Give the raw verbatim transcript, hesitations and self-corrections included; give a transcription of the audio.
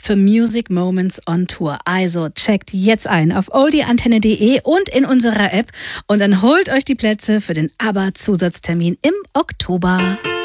für Music Moments on Tour. Also checkt jetzt ein auf oldieantenne punkt de und in unserer App und dann holt euch die Plätze für den ABBA-Zusatztermin im Oktober.